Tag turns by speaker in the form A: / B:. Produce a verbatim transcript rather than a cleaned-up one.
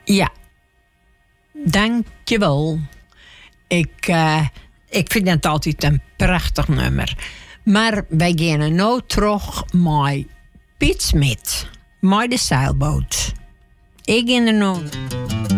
A: Ja, dankjewel. Ik, uh, ik vind het altijd een prachtig nummer. Maar wij gaan nu terug met Piet Smit, met de zeilboot. Ik ga er nu.